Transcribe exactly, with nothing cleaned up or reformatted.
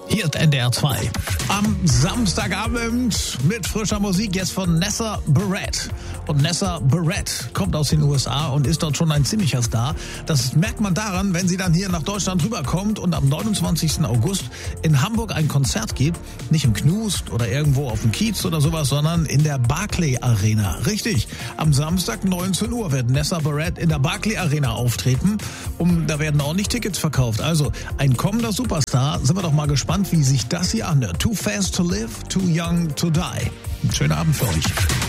Hier ist N D R zwei. Am Samstagabend mit frischer Musik jetzt von Nessa Barrett. Und Nessa Barrett kommt aus den U S A und ist dort schon ein ziemlicher Star. Das merkt man daran, wenn sie dann hier nach Deutschland rüberkommt und am neunundzwanzigsten August in Hamburg ein Konzert gibt. Nicht im Knust oder irgendwo auf dem Kiez oder sowas, sondern in der Barclay Arena. Richtig, am Samstag neunzehn Uhr wird Nessa Barrett in der Barclay Arena auftreten. Und da werden ordentlich Tickets verkauft. Also ein kommender Superstar. Sind wir doch mal gespannt, wie sich das hier anhört. Too fast to live, too young to die. Einen schönen Abend für euch.